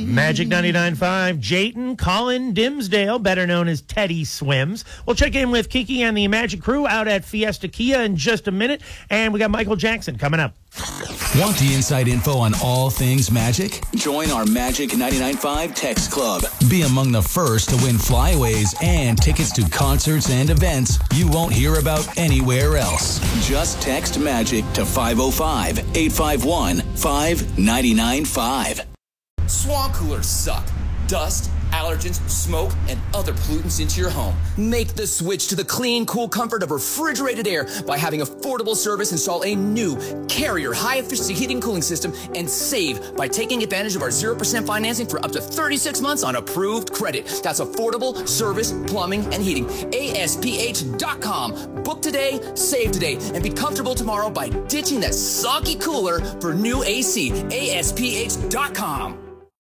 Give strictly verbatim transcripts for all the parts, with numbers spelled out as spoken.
Magic ninety-nine point five, Jayton Colin Dimsdale, better known as Teddy Swims. We'll check in with Kiki and the Magic crew out at Fiesta Kia in just a minute, and we got Michael Jackson coming up. Want the inside info on all things Magic? Join our Magic ninety-nine point five text club. Be among the first to win flyaways and tickets to concerts and events you won't hear about anywhere else. Just text MAGIC to five oh five, eight five one, five nine nine five. Swamp coolers suck. Dust, allergens, smoke, and other pollutants into your home. Make the switch to the clean, cool comfort of refrigerated air by having affordable service install a new Carrier high-efficiency heating and cooling system and save by taking advantage of our zero percent financing for up to thirty-six months on approved credit. That's affordable service, plumbing, and heating. A S P H dot com. Book today, save today, and be comfortable tomorrow by ditching that soggy cooler for new A C. A S P H dot com.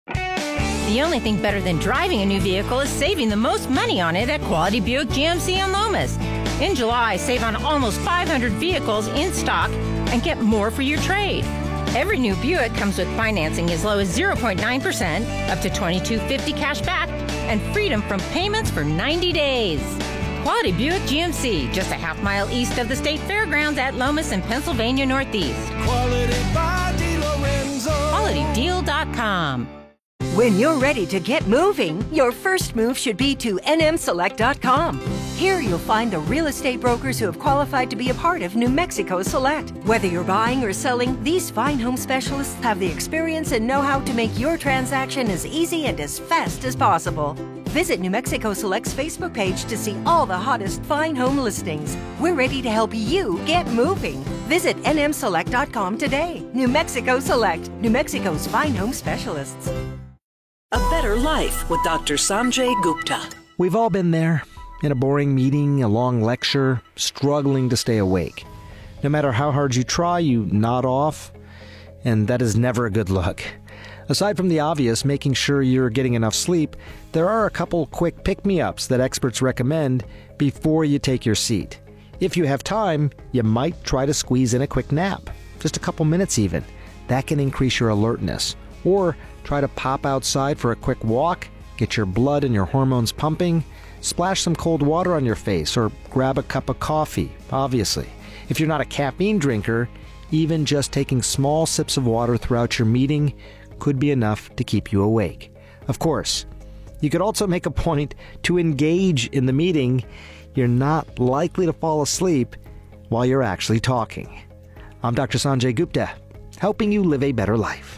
The only thing better than driving a new vehicle is saving the most money on it at Quality Buick G M C in Lomas. In July, save on almost five hundred vehicles in stock and get more for your trade. Every new Buick comes with financing as low as zero point nine percent, up to twenty-two fifty cash back, and freedom from payments for ninety days. Quality Buick G M C, just a half mile east of the State Fairgrounds at Lomas in Pennsylvania Northeast. Quality by DeLorenzo. quality deal dot com. When you're ready to get moving, your first move should be to N M select dot com. Here you'll find the real estate brokers who have qualified to be a part of New Mexico Select. Whether you're buying or selling, these fine home specialists have the experience and know-how to make your transaction as easy and as fast as possible. Visit New Mexico Select's Facebook page to see all the hottest fine home listings. We're ready to help you get moving. Visit N M select dot com today. New Mexico Select, New Mexico's fine home specialists. A Better Life with Doctor Sanjay Gupta. We've all been there, in a boring meeting, a long lecture, struggling to stay awake. No matter how hard you try, you nod off, and that is never a good look. Aside from the obvious, making sure you're getting enough sleep, there are a couple quick pick-me-ups that experts recommend before you take your seat. If you have time, you might try to squeeze in a quick nap, just a couple minutes even. That can increase your alertness. Or try to pop outside for a quick walk, get your blood and your hormones pumping, splash some cold water on your face, or grab a cup of coffee, obviously. If you're not a caffeine drinker, even just taking small sips of water throughout your meeting could be enough to keep you awake. Of course, you could also make a point to engage in the meeting. You're not likely to fall asleep while you're actually talking. I'm Doctor Sanjay Gupta, helping you live a better life.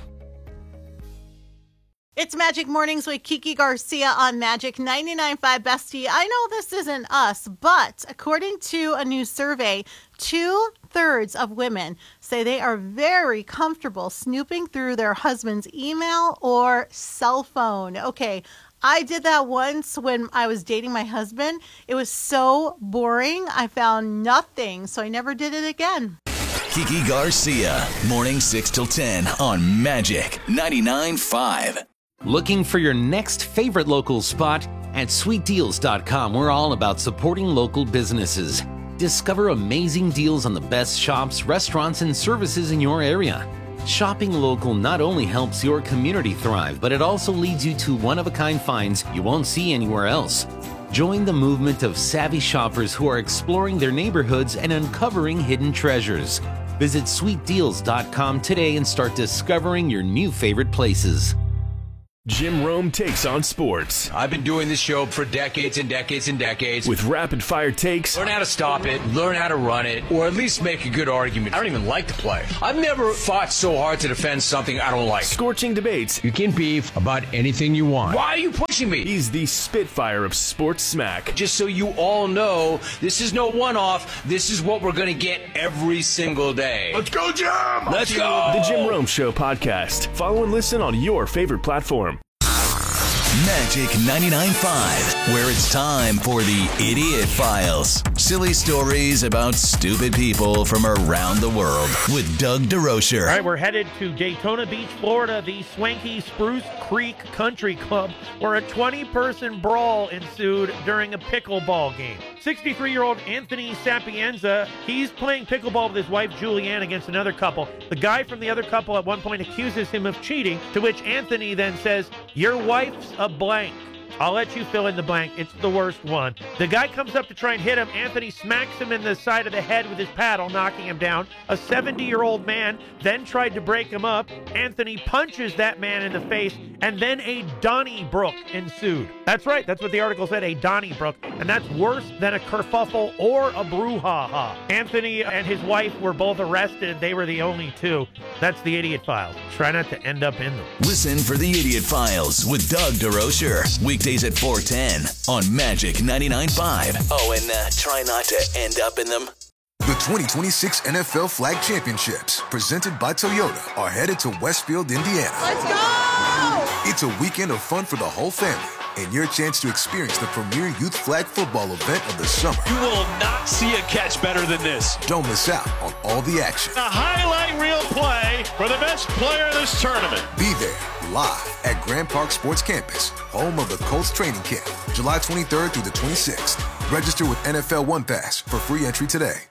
It's Magic Mornings with Kiki Garcia on Magic ninety-nine point five Bestie. I know this isn't us, but according to a new survey, two-thirds of women say they are very comfortable snooping through their husband's email or cell phone. Okay, I did that once when I was dating my husband. It was so boring. I found nothing, so I never did it again. Kiki Garcia, morning six till ten on Magic ninety-nine point five. Looking for your next favorite local spot? At sweet deals dot com, we're all about supporting local businesses. Discover amazing deals on the best shops, restaurants, and services in your area. Shopping local not only helps your community thrive, but it also leads you to one-of-a-kind finds you won't see anywhere else. Join the movement of savvy shoppers who are exploring their neighborhoods and uncovering hidden treasures. Visit sweet deals dot com today and start discovering your new favorite places. Jim Rome takes on sports. I've been doing this show for decades and decades and decades. With rapid-fire takes. Learn how to stop it, learn how to run it, or at least make a good argument. I don't even like to play. I've never fought so hard to defend something I don't like. Scorching debates. You can beef about anything you want. Why are you pushing me? He's the Spitfire of sports smack. Just so you all know, this is no one-off. This is what we're going to get every single day. Let's go, Jim! Let's go! The Jim Rome Show podcast. Follow and listen on your favorite platform. Magic ninety-nine point five, where it's time for the Idiot Files. Silly stories about stupid people from around the world with Doug DeRocher. All right, we're headed to Daytona Beach, Florida, the swanky Spruce Creek Country Club, where a twenty-person brawl ensued during a pickleball game. sixty-three-year-old Anthony Sapienza, he's playing pickleball with his wife Julianne against another couple. The guy from the other couple at one point accuses him of cheating, to which Anthony then says, "Your wife's a blank." I'll let you fill in the blank. It's the worst one. The guy comes up to try and hit him. Anthony smacks him in the side of the head with his paddle, knocking him down. A seventy-year-old man then tried to break him up. Anthony punches that man in the face, and then a Donnybrook ensued. That's right. That's what the article said, a Donnybrook. And that's worse than a kerfuffle or a brouhaha. Anthony and his wife were both arrested. They were the only two. That's the Idiot Files. Try not to end up in them. Listen for the Idiot Files with Doug DeRocher. Weekdays at four ten on Magic ninety-nine point five. Oh, and uh, try not to end up in them. The twenty twenty-six N F L Flag Championships, presented by Toyota, are headed to Westfield, Indiana. Let's go! It's a weekend of fun for the whole family and your chance to experience the premier youth flag football event of the summer. You will not see a catch better than this. Don't miss out on all the action. A highlight reel play for the best player in this tournament. Be there live at Grand Park Sports Campus, home of the Colts training camp, July twenty-third through the twenty-sixth. Register with N F L One Pass for free entry today.